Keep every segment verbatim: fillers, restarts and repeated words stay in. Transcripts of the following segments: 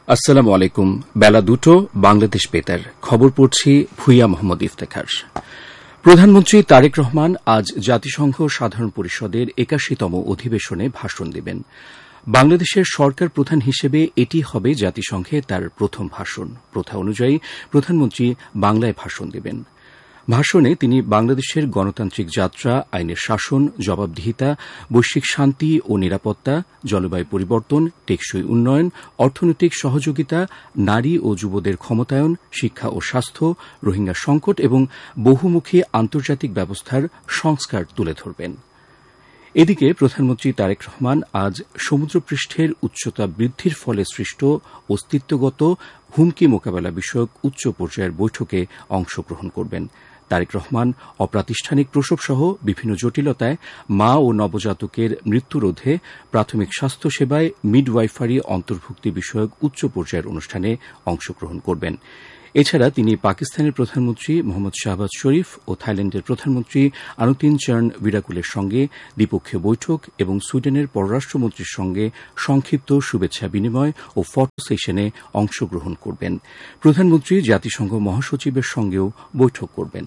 আসসালামু আলাইকুম। বেলা দুটো বাংলাদেশ বেতার খবর পড়ছি ভুইয়া মোহাম্মদ ইফতেখার। প্রধানমন্ত্রী তারেক রহমান আজ জাতিসংঘ সাধারণ পরিষদের একাশিতম অধিবেশনে ভাষণ দেবেন। বাংলাদেশের সরকার প্রধান হিসেবে এটি হবে জাতিসংঘে তার প্রথম ভাষণ। প্রথা অনুযায়ী প্রধানমন্ত্রী বাংলায় ভাষণ দেবেন। ভাষণে তিনি বাংলাদেশের গণতান্ত্রিক যাত্রা, আইনের শাসন, জবাবদিহিতা, বৈশ্বিক শান্তি ও নিরাপত্তা, জলবায়ু পরিবর্তন, টেকসই উন্নয়ন, অর্থনৈতিক সহযোগিতা, নারী ও যুবদের ক্ষমতায়ন, শিক্ষা ও স্বাস্থ্য, রোহিঙ্গা সংকট এবং বহুমুখী আন্তর্জাতিক ব্যবস্থার সংস্কার তুলে ধরবেন। এদিকে প্রধানমন্ত্রী তারেক রহমান আজ সমুদ্রপৃষ্ঠের উচ্চতা বৃদ্ধির ফলে সৃষ্ট অস্তিত্বগত হুমকি মোকাবেলা বিষয়ক উচ্চ পর্যায়ের বৈঠকে অংশগ্রহণ করবেন। তারেক রহমান অপ্রাতিষ্ঠানিক প্রসবসহ বিভিন্ন জটিলতায় মা ও নবজাতকের মৃত্যুরোধে প্রাথমিক স্বাস্থ্যসেবায় মিডওয়াইফারি অন্তর্ভুক্তি বিষয়ক উচ্চ পর্যায়ের অনুষ্ঠানে অংশগ্রহণ করবেন। এছাড়া তিনি পাকিস্তানের প্রধানমন্ত্রী মোহাম্মদ শাহবাজ শরীফ ও থাইল্যান্ডের প্রধানমন্ত্রী আনুতিন চার্ন বিরাকুলের সঙ্গে দ্বিপক্ষীয় বৈঠক এবং সুইডেনের পররাষ্ট্রমন্ত্রীর সঙ্গে সংক্ষিপ্ত শুভেচ্ছা বিনিময় ও ফটো সেশনে অংশগ্রহণ করবেন। প্রধানমন্ত্রী জাতিসংঘ মহাসচিবের সঙ্গেও বৈঠক করবেন।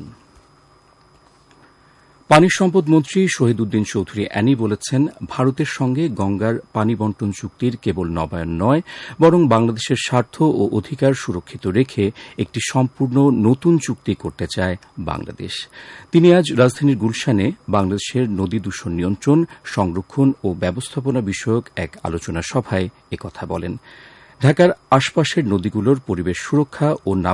পানি সম্পদ মন্ত্রী শহীদ উদ্দিন চৌধুরী অ্যানি বলেছেন, ভারতের সঙ্গে গঙ্গার পানি বন্টন চুক্তির কেবল নবায়ন নয়, বরং বাংলাদেশের স্বার্থ ও অধিকার সুরক্ষিত রেখে একটি সম্পূর্ণ নতুন চুক্তি করতে চায় বাংলাদেশ। তিনি আজ রাজধানীর গুলশানে বাংলাদেশের নদী দূষণ নিয়ন্ত্রণ, সংরক্ষণ ও ব্যবস্থাপনা বিষয়ক এক আলোচনা সভায় একথা বলেন। ঢাকার আশপাশের নদীগুলোর পরিবেশ সুরক্ষা ও